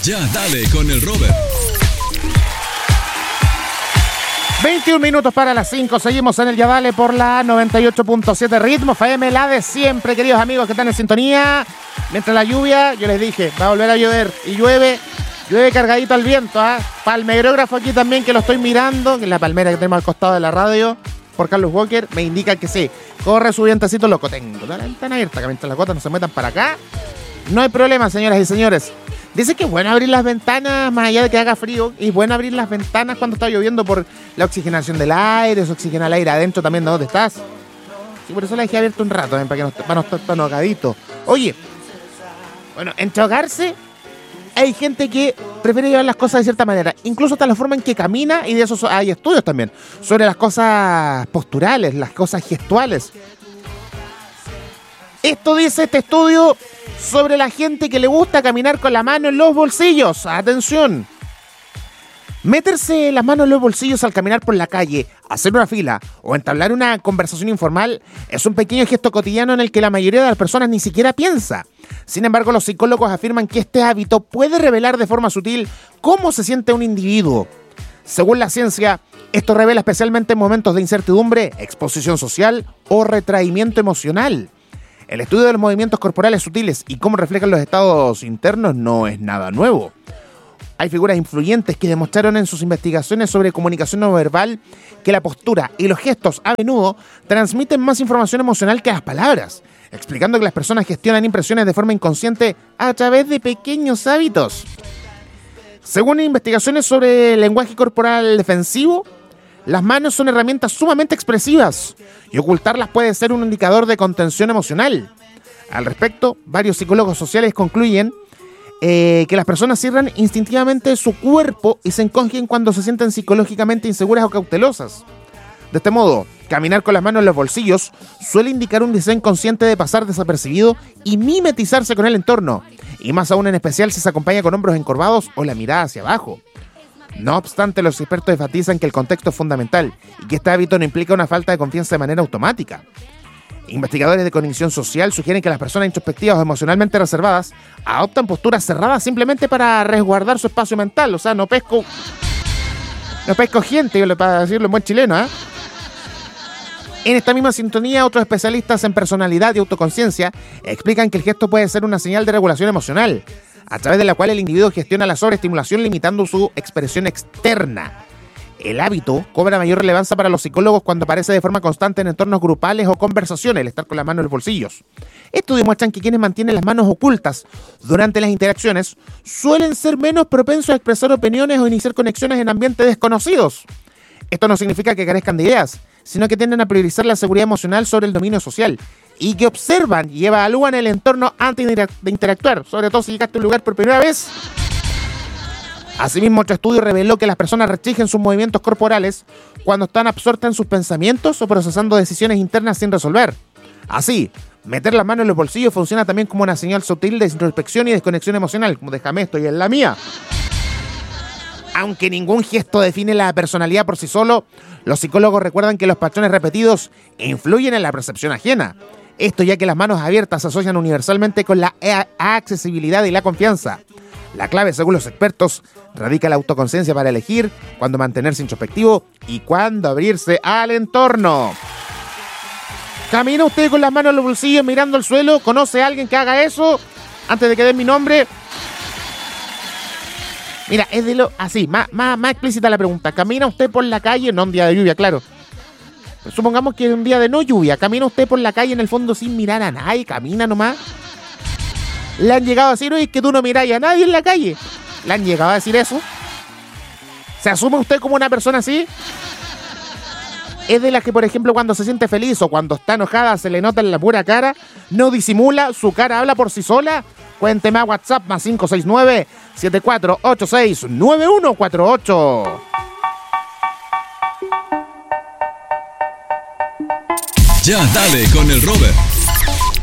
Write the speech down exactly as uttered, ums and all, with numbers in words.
Ya dale con el Robert. veintiún minutos para las cinco, seguimos en el Ya Dale por la noventa y ocho punto siete Ritmo F M, la de siempre, queridos amigos que están en sintonía. Mientras la lluvia, yo les dije, va a volver a llover y llueve, llueve cargadito al viento, ¿ah? ¿eh? Palmerógrafo aquí también que lo estoy mirando, que es la palmera que tenemos al costado de la radio, por Carlos Walker, me indica que sí, corre su vientecito loco, tengo la ventana abierta, que mientras las gotas no se metan para acá, no hay problema, señoras y señores. Dice que es bueno abrir las ventanas más allá de que haga frío. Y es bueno abrir las ventanas cuando está lloviendo por la oxigenación del aire. Se oxigena el aire adentro también de donde estás. Sí, por eso la dejé abierto un rato, ¿eh? Para que no, para no estar tan ahogadito. Oye, bueno, entre ahogarse, hay gente que prefiere llevar las cosas de cierta manera. Incluso hasta la forma en que camina, y de eso hay estudios también, sobre las cosas posturales, las cosas gestuales. Esto dice este estudio sobre la gente que le gusta caminar con la mano en los bolsillos. ¡Atención! Meterse las manos en los bolsillos al caminar por la calle, hacer una fila o entablar una conversación informal es un pequeño gesto cotidiano en el que la mayoría de las personas ni siquiera piensa. Sin embargo, los psicólogos afirman que este hábito puede revelar de forma sutil cómo se siente un individuo. Según la ciencia, esto revela especialmente en momentos de incertidumbre, exposición social o retraimiento emocional. El estudio de los movimientos corporales sutiles y cómo reflejan los estados internos no es nada nuevo. Hay figuras influyentes que demostraron en sus investigaciones sobre comunicación no verbal que la postura y los gestos a menudo transmiten más información emocional que las palabras, explicando que las personas gestionan impresiones de forma inconsciente a través de pequeños hábitos. Según investigaciones sobre el lenguaje corporal defensivo, las manos son herramientas sumamente expresivas y ocultarlas puede ser un indicador de contención emocional. Al respecto, varios psicólogos sociales concluyen eh, que las personas cierran instintivamente su cuerpo y se encogen cuando se sienten psicológicamente inseguras o cautelosas. De este modo, caminar con las manos en los bolsillos suele indicar un deseo inconsciente de pasar desapercibido y mimetizarse con el entorno, y más aún en especial si se acompaña con hombros encorvados o la mirada hacia abajo. No obstante, los expertos enfatizan que el contexto es fundamental y que este hábito no implica una falta de confianza de manera automática. Investigadores de cognición social sugieren que las personas introspectivas o emocionalmente reservadas adoptan posturas cerradas simplemente para resguardar su espacio mental. O sea, no pesco... No pesco gente, para decirlo en buen chileno, ¿eh? En esta misma sintonía, otros especialistas en personalidad y autoconciencia explican que el gesto puede ser una señal de regulación emocional, a través de la cual el individuo gestiona la sobreestimulación limitando su expresión externa. El hábito cobra mayor relevancia para los psicólogos cuando aparece de forma constante en entornos grupales o conversaciones, el estar con la mano en los bolsillos. Estudios muestran que quienes mantienen las manos ocultas durante las interacciones suelen ser menos propensos a expresar opiniones o iniciar conexiones en ambientes desconocidos. Esto no significa que carezcan de ideas, sino que tienden a priorizar la seguridad emocional sobre el dominio social y que observan y evalúan el entorno antes de interactuar, sobre todo si llegaste a un lugar por primera vez. Asimismo, otro estudio reveló que las personas restringen sus movimientos corporales cuando están absortas en sus pensamientos o procesando decisiones internas sin resolver. Así, meter la mano en los bolsillos funciona también como una señal sutil de introspección y desconexión emocional, como déjame esto y en la mía. Aunque ningún gesto define la personalidad por sí solo, los psicólogos recuerdan que los patrones repetidos influyen en la percepción ajena. Esto ya que las manos abiertas se asocian universalmente con la accesibilidad y la confianza. La clave, según los expertos, radica en la autoconciencia para elegir cuándo mantenerse introspectivo y cuándo abrirse al entorno. ¿Camina usted con las manos en los bolsillos mirando al suelo? ¿Conoce a alguien que haga eso? Antes de que den mi nombre. Mira, es de lo así, más, más, más explícita la pregunta. ¿Camina usted por la calle? No un día de lluvia, claro. Supongamos que es un día de no lluvia. ¿Camina usted por la calle en el fondo sin mirar a nadie? ¿Camina nomás? ¿Le han llegado a decir, oye, es que tú no miras a nadie en la calle? ¿Le han llegado a decir eso? ¿Se asume usted como una persona así? Es de las que, por ejemplo, cuando se siente feliz o cuando está enojada se le nota en la pura cara, no disimula, su cara habla por sí sola. Cuénteme a WhatsApp más cinco seis nueve, siete cuatro ocho seis, nueve uno cuatro ocho. Ya dale con el Robert.